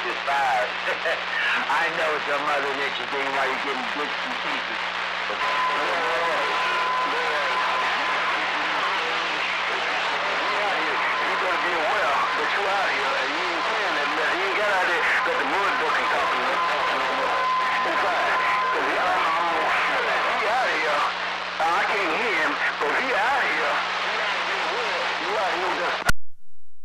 just fire. I know it's a mother nature thing while you're getting bits and pieces. You better be aware that you out here and you ain't saying that. You ain't got out there that the mud duck is talking